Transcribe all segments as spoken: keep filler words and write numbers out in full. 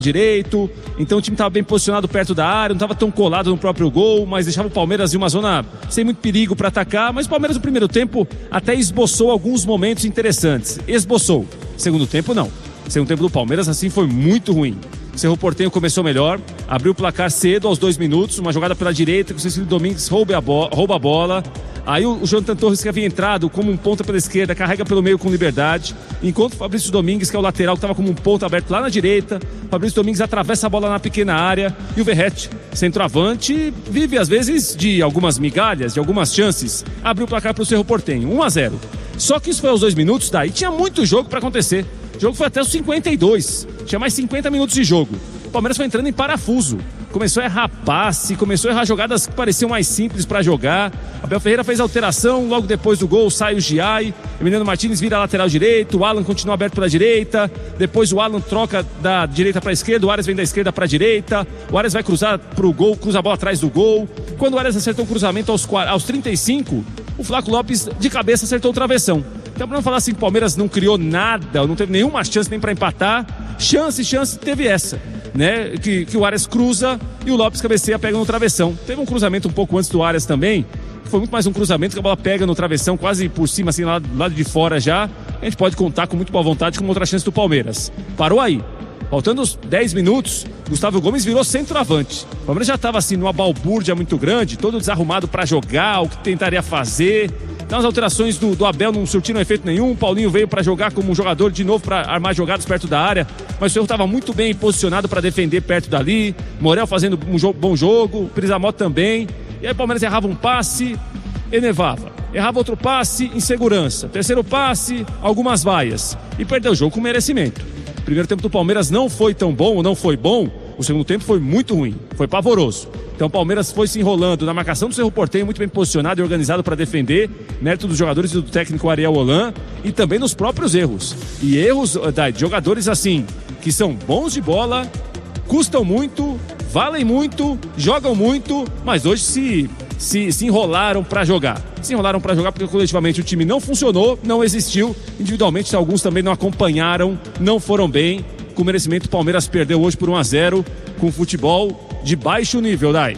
direito, então o time estava bem posicionado perto da área, não estava tão colado no próprio gol, mas deixava o Palmeiras em uma zona sem muito perigo para atacar, mas o Palmeiras no primeiro tempo até esboçou alguns momentos interessantes, esboçou, segundo tempo não, segundo tempo do Palmeiras assim foi muito ruim. Cerro Porteño começou melhor, abriu o placar cedo aos dois minutos, uma jogada pela direita que o Cecílio Domingues rouba a, bo- rouba a bola. Aí o, o Jonathan Torres, que havia entrado como um ponta pela esquerda, carrega pelo meio com liberdade, enquanto o Fabrício Domingues, que é o lateral, que estava como um ponta aberto lá na direita, o Fabrício Domingues atravessa a bola na pequena área e o Verratti, centroavante, vive às vezes de algumas migalhas, de algumas chances, abriu o placar para o Cerro Porteño, um a zero. Só que isso foi aos dois minutos, daí tinha muito jogo para acontecer. O jogo foi até os cinquenta e dois, tinha mais cinquenta minutos de jogo. O Palmeiras foi entrando em parafuso, começou a errar passe, começou a errar jogadas que pareciam mais simples para jogar. Abel Ferreira fez a alteração, logo depois do gol sai o Giai, Emiliano Martins vira lateral direito, o Alan continua aberto pela direita, depois o Alan troca da direita para a esquerda, o Ares vem da esquerda para a direita, o Ares vai cruzar para o gol, cruza a bola atrás do gol. Quando o Ares acertou um cruzamento aos, aos trinta e cinco, o Flaco Lopes de cabeça acertou o travessão. Então, para não falar assim que o Palmeiras não criou nada, não teve nenhuma chance nem para empatar, chance, chance, teve essa, né? Que, que o Ares cruza e o Lopes cabeceia, pega no travessão. Teve um cruzamento um pouco antes do Ares também, que foi muito mais um cruzamento, que a bola pega no travessão, quase por cima, assim, lá do lado de fora já. A gente pode contar com muito boa vontade com outra chance do Palmeiras. Parou aí. Faltando os dez minutos, Gustavo Gomes virou centroavante. O Palmeiras já estava assim numa balbúrdia muito grande, todo desarrumado para jogar, o que tentaria fazer. Então as alterações do, do Abel não surtiram efeito nenhum. O Paulinho veio para jogar como um jogador de novo para armar jogadas perto da área, mas o Cerro estava muito bem posicionado para defender perto dali. Morel fazendo um jo- bom jogo, Prisamó também. E aí o Palmeiras errava um passe, enevava. Errava outro passe, insegurança. Terceiro passe, algumas vaias. E perdeu o jogo com merecimento. O primeiro tempo do Palmeiras não foi tão bom, ou não foi bom. O segundo tempo foi muito ruim, foi pavoroso. Então o Palmeiras foi se enrolando na marcação do Cerro Porteño, muito bem posicionado e organizado para defender, mérito dos jogadores e do técnico Ariel Holan, e também nos próprios erros. E erros de jogadores assim, que são bons de bola, custam muito, valem muito, jogam muito, mas hoje se, se, se enrolaram para jogar. Se enrolaram para jogar porque coletivamente o time não funcionou, não existiu. Individualmente alguns também não acompanharam, não foram bem. Com merecimento, o Palmeiras perdeu hoje por um a zero, com futebol de baixo nível, Dai.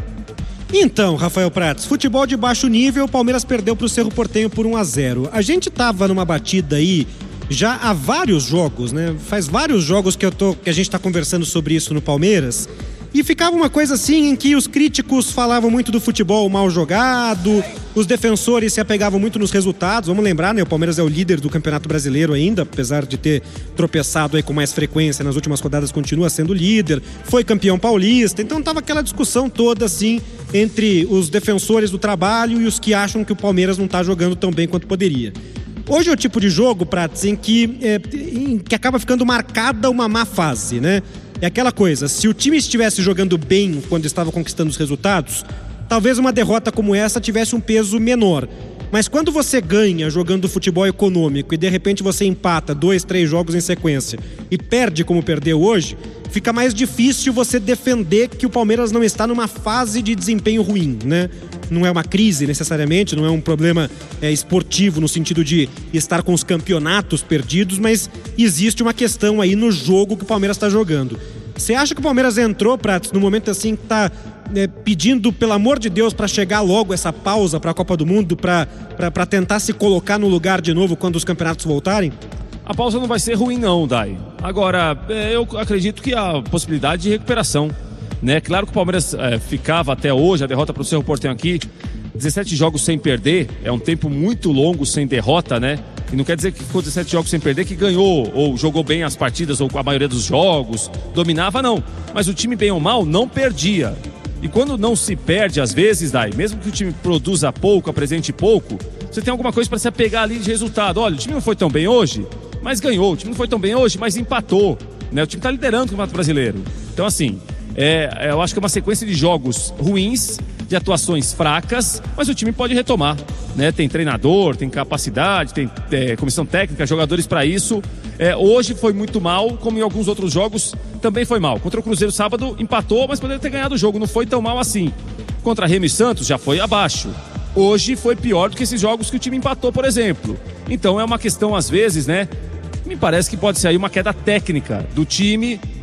Então, Rafael Prats, futebol de baixo nível, o Palmeiras perdeu para o Cerro Porteño por um a zero. A gente tava numa batida aí já há vários jogos, né? Faz vários jogos que, eu tô, que a gente tá conversando sobre isso no Palmeiras. E ficava uma coisa assim em que os críticos falavam muito do futebol mal jogado, os defensores se apegavam muito nos resultados. Vamos lembrar, né? O Palmeiras é o líder do Campeonato Brasileiro ainda, apesar de ter tropeçado aí com mais frequência nas últimas rodadas, continua sendo líder, foi campeão paulista. Então tava aquela discussão toda assim entre os defensores do trabalho e os que acham que o Palmeiras não tá jogando tão bem quanto poderia. Hoje é o tipo de jogo, Prats, em que, é, em que acaba ficando marcada uma má fase, né? É aquela coisa, se o time estivesse jogando bem quando estava conquistando os resultados, talvez uma derrota como essa tivesse um peso menor. Mas quando você ganha jogando futebol econômico e de repente você empata dois, três jogos em sequência e perde como perdeu hoje, fica mais difícil você defender que o Palmeiras não está numa fase de desempenho ruim, né? Não é uma crise necessariamente, não é um problema é, esportivo no sentido de estar com os campeonatos perdidos, mas existe uma questão aí no jogo que o Palmeiras está jogando. Você acha que o Palmeiras entrou, Prats, no momento assim que está é, pedindo, pelo amor de Deus, para chegar logo essa pausa para a Copa do Mundo, para tentar se colocar no lugar de novo quando os campeonatos voltarem? A pausa não vai ser ruim não, Dai. Agora, eu acredito que há possibilidade de recuperação, né? Claro que o Palmeiras é, ficava até hoje, a derrota para o Cerro Porteño aqui, dezessete jogos sem perder, é um tempo muito longo sem derrota, né? E não quer dizer que ficou dezessete jogos sem perder, que ganhou, ou jogou bem as partidas, ou a maioria dos jogos, dominava, não. Mas o time, bem ou mal, não perdia. E quando não se perde, às vezes, Dai, mesmo que o time produza pouco, apresente pouco, você tem alguma coisa para se apegar ali de resultado. Olha, o time não foi tão bem hoje, mas ganhou. O time não foi tão bem hoje, mas empatou, né? O time está liderando o Campeonato Brasileiro. Então, assim, é, eu acho que é uma sequência de jogos ruins, de atuações fracas, mas o time pode retomar, né? Tem treinador, tem capacidade, tem é, comissão técnica, jogadores para isso. É, hoje foi muito mal, como em alguns outros jogos também foi mal. Contra o Cruzeiro sábado empatou, mas poderia ter ganhado o jogo, não foi tão mal assim. Contra Remo e Santos já foi abaixo. Hoje foi pior do que esses jogos que o time empatou, por exemplo. Então é uma questão, às vezes, né? Me parece que pode ser aí uma queda técnica do time